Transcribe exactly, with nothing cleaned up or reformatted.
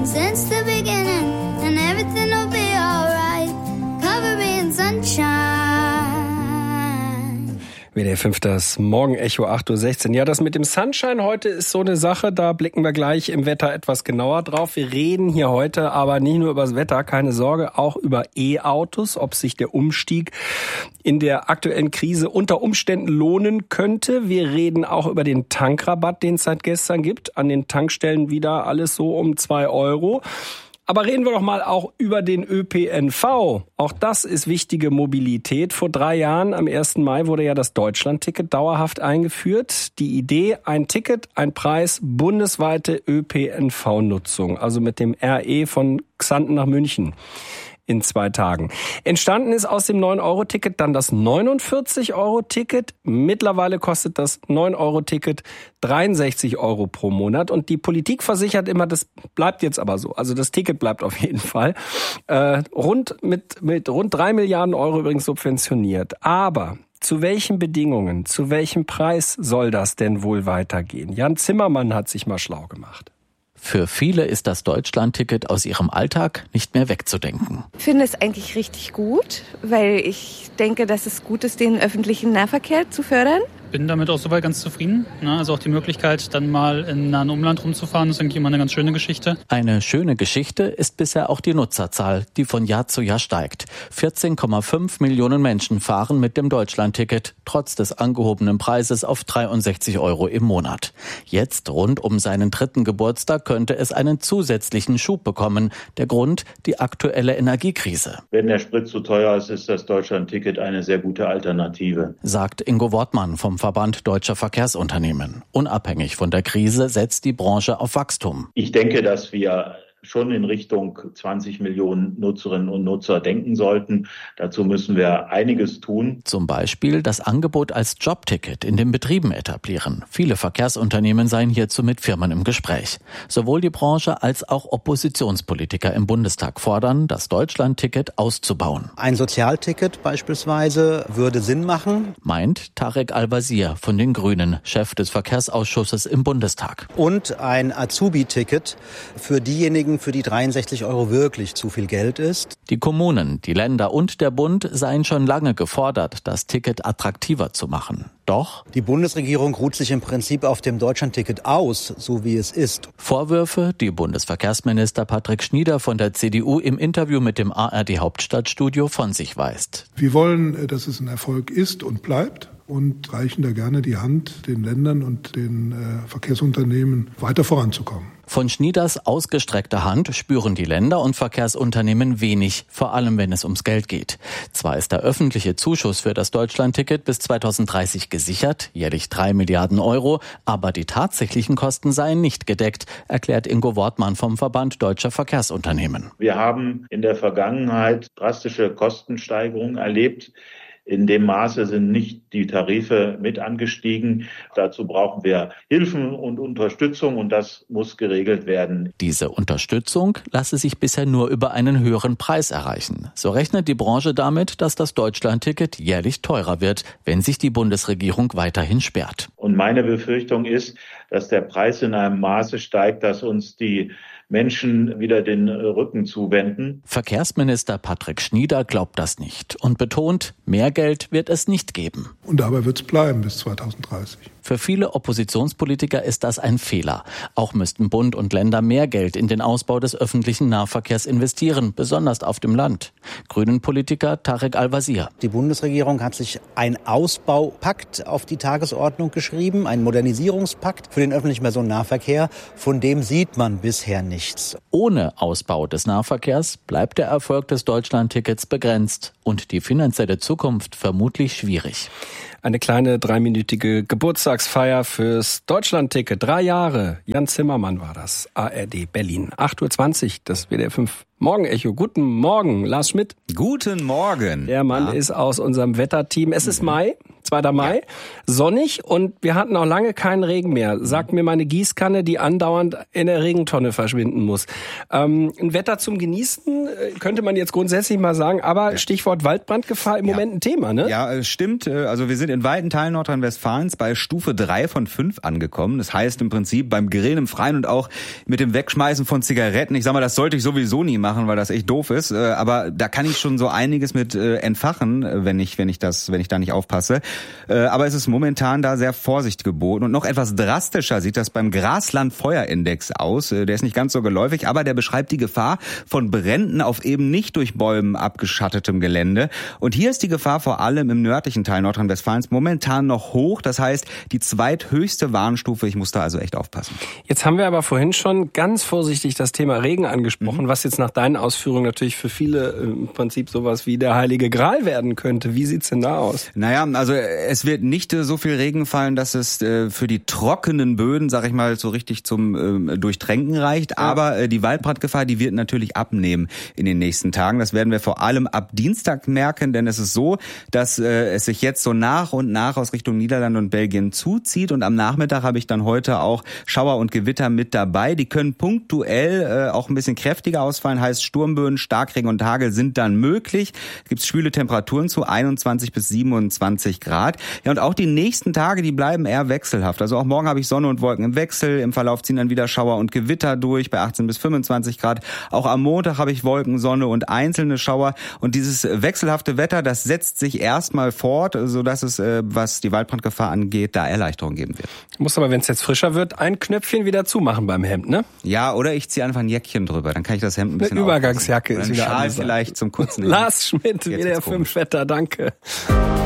since the beginning, and everything will be alright. Cover me in sunshine. W D R fünf, das Morgenecho, acht Uhr sechzehn. Ja, das mit dem Sunshine heute ist so eine Sache, da blicken wir gleich im Wetter etwas genauer drauf. Wir reden hier heute aber nicht nur über das Wetter, keine Sorge, auch über E-Autos, ob sich der Umstieg in der aktuellen Krise unter Umständen lohnen könnte. Wir reden auch über den Tankrabatt, den es seit gestern gibt. An den Tankstellen wieder alles so um zwei Euro. Aber reden wir doch mal auch über den Ö P N V. Auch das ist wichtige Mobilität. Vor drei Jahren, am ersten Mai, wurde ja das Deutschland-Ticket dauerhaft eingeführt. Die Idee, ein Ticket, ein Preis, bundesweite Ö P N V-Nutzung. Also mit dem R E von Xanten nach München in zwei Tagen. Entstanden ist aus dem neun Euro Ticket dann das neunundvierzig Euro Ticket. Mittlerweile kostet das neun Euro Ticket dreiundsechzig Euro pro Monat. Und die Politik versichert immer, das bleibt jetzt aber so. Also das Ticket bleibt auf jeden Fall. Äh, rund mit, mit rund drei Milliarden Euro übrigens subventioniert. Aber zu welchen Bedingungen, zu welchem Preis soll das denn wohl weitergehen? Jan Zimmermann hat sich mal schlau gemacht. Für viele ist das Deutschland-Ticket aus ihrem Alltag nicht mehr wegzudenken. Ich finde es eigentlich richtig gut, weil ich denke, dass es gut ist, den öffentlichen Nahverkehr zu fördern. Bin damit auch soweit ganz zufrieden. Also auch die Möglichkeit, dann mal in nahen Umland rumzufahren, ist eigentlich immer eine ganz schöne Geschichte. Eine schöne Geschichte ist bisher auch die Nutzerzahl, die von Jahr zu Jahr steigt. vierzehn Komma fünf Millionen Menschen fahren mit dem Deutschland-Ticket, trotz des angehobenen Preises auf dreiundsechzig Euro im Monat. Jetzt, rund um seinen dritten Geburtstag, könnte es einen zusätzlichen Schub bekommen. Der Grund, die aktuelle Energiekrise. Wenn der Sprit zu teuer ist, ist das Deutschland-Ticket eine sehr gute Alternative, sagt Ingo Wortmann vom Verband Deutscher Verkehrsunternehmen. Unabhängig von der Krise setzt die Branche auf Wachstum. Ich denke, dass wir schon in Richtung zwanzig Millionen Nutzerinnen und Nutzer denken sollten. Dazu müssen wir einiges tun. Zum Beispiel das Angebot als Jobticket in den Betrieben etablieren. Viele Verkehrsunternehmen seien hierzu mit Firmen im Gespräch. Sowohl die Branche als auch Oppositionspolitiker im Bundestag fordern, das Deutschland-Ticket auszubauen. Ein Sozialticket beispielsweise würde Sinn machen, meint Tarek Al-Wazir von den Grünen, Chef des Verkehrsausschusses im Bundestag. Und ein Azubi-Ticket für diejenigen, für die dreiundsechzig Euro wirklich zu viel Geld ist. Die Kommunen, die Länder und der Bund seien schon lange gefordert, das Ticket attraktiver zu machen. Doch die Bundesregierung ruht sich im Prinzip auf dem Deutschlandticket aus, so wie es ist. Vorwürfe, die Bundesverkehrsminister Patrick Schnieder von der C D U im Interview mit dem A R D Hauptstadtstudio von sich weist. Wir wollen, dass es ein Erfolg ist und bleibt. Und reichen da gerne die Hand den Ländern und den äh, Verkehrsunternehmen weiter voranzukommen. Von Schnieders ausgestreckter Hand spüren die Länder und Verkehrsunternehmen wenig, vor allem wenn es ums Geld geht. Zwar ist der öffentliche Zuschuss für das Deutschland-Ticket bis zweitausenddreißig gesichert, jährlich drei Milliarden Euro, aber die tatsächlichen Kosten seien nicht gedeckt, erklärt Ingo Wortmann vom Verband Deutscher Verkehrsunternehmen. Wir haben in der Vergangenheit drastische Kostensteigerungen erlebt. In dem Maße sind nicht die Tarife mit angestiegen. Dazu brauchen wir Hilfen und Unterstützung und das muss geregelt werden. Diese Unterstützung lasse sich bisher nur über einen höheren Preis erreichen. So rechnet die Branche damit, dass das Deutschland-Ticket jährlich teurer wird, wenn sich die Bundesregierung weiterhin sperrt. Und meine Befürchtung ist, dass der Preis in einem Maße steigt, dass uns die Menschen wieder den Rücken zuwenden. Verkehrsminister Patrick Schnieder glaubt das nicht und betont, mehr Geld wird es nicht geben. Und dabei wird es bleiben bis zweitausenddreißig. Für viele Oppositionspolitiker ist das ein Fehler. Auch müssten Bund und Länder mehr Geld in den Ausbau des öffentlichen Nahverkehrs investieren, besonders auf dem Land. Grünen-Politiker Tarek Al-Wazir. Die Bundesregierung hat sich einen Ausbaupakt auf die Tagesordnung geschrieben, einen Modernisierungspakt für den öffentlichen Personennahverkehr. Von dem sieht man bisher nichts. Ohne Ausbau des Nahverkehrs bleibt der Erfolg des Deutschland-Tickets begrenzt und die finanzielle Zukunft vermutlich schwierig. Eine kleine dreiminütige Geburtstagsfeier fürs Deutschland-Ticket. Drei Jahre. Jan Zimmermann war das. A R D Berlin. acht Uhr zwanzig, das W D R fünf Morgenecho. Guten Morgen, Lars Schmidt. Guten Morgen. Der Mann ja. ist aus unserem Wetterteam. Es ist Mai zweiter Mai, ja. sonnig und wir hatten auch lange keinen Regen mehr. Sagt mir meine Gießkanne, die andauernd in der Regentonne verschwinden muss. Ähm, ein Wetter zum Genießen, könnte man jetzt grundsätzlich mal sagen, aber Stichwort Waldbrandgefahr im ja. Moment ein Thema, ne? Ja, stimmt. Also wir sind in weiten Teilen Nordrhein-Westfalens bei Stufe drei von fünf angekommen. Das heißt im Prinzip beim Grillen im Freien und auch mit dem Wegschmeißen von Zigaretten. Ich sag mal, das sollte ich sowieso nie machen, weil das echt doof ist. Aber da kann ich schon so einiges mit entfachen, wenn ich, wenn ich das, wenn ich da nicht aufpasse. Aber es ist momentan da sehr Vorsicht geboten. Und noch etwas drastischer sieht das beim Grasland-Feuerindex aus. Der ist nicht ganz so geläufig, aber der beschreibt die Gefahr von Bränden auf eben nicht durch Bäumen abgeschattetem Gelände. Und hier ist die Gefahr vor allem im nördlichen Teil Nordrhein-Westfalens momentan noch hoch. Das heißt, die zweithöchste Warnstufe. Ich muss da also echt aufpassen. Jetzt haben wir aber vorhin schon ganz vorsichtig das Thema Regen angesprochen, mhm. was jetzt nach deinen Ausführungen natürlich für viele im Prinzip sowas wie der Heilige Gral werden könnte. Wie sieht's denn da aus? Naja, also es wird nicht so viel Regen fallen, dass es für die trockenen Böden, sag ich mal, so richtig zum Durchtränken reicht. Ja. Aber die Waldbrandgefahr, die wird natürlich abnehmen in den nächsten Tagen. Das werden wir vor allem ab Dienstag merken, denn es ist so, dass es sich jetzt so nach und nach aus Richtung Niederlande und Belgien zuzieht. Und am Nachmittag habe ich dann heute auch Schauer und Gewitter mit dabei. Die können punktuell auch ein bisschen kräftiger ausfallen. Heißt, Sturmböen, Starkregen und Hagel sind dann möglich. Es gibt schwüle Temperaturen zu einundzwanzig bis siebenundzwanzig Grad. Ja, und auch die nächsten Tage, die bleiben eher wechselhaft. Also auch morgen habe ich Sonne und Wolken im Wechsel. Im Verlauf ziehen dann wieder Schauer und Gewitter durch bei achtzehn bis fünfundzwanzig Grad. Auch am Montag habe ich Wolken, Sonne und einzelne Schauer. Und dieses wechselhafte Wetter, das setzt sich erstmal fort, sodass es, was die Waldbrandgefahr angeht, da Erleichterung geben wird. Muss aber, wenn es jetzt frischer wird, ein Knöpfchen wieder zumachen beim Hemd, ne? Ja, oder ich ziehe einfach ein Jäckchen drüber. Dann kann ich das Hemd ein bisschen Eine Übergangsjacke ist wieder Schal vielleicht zum kurzen. Lars Schmidt, W D R fünf Wetter, danke.